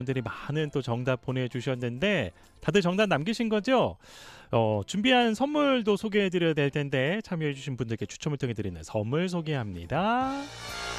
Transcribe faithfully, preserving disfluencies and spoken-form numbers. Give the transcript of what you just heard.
분들이 많은 또 정답 보내주셨는데 다들 정답 남기신 거죠? 어, 준비한 선물도 소개해드려야 될 텐데 참여해주신 분들께 추첨을 통해 드리는 선물 소개합니다.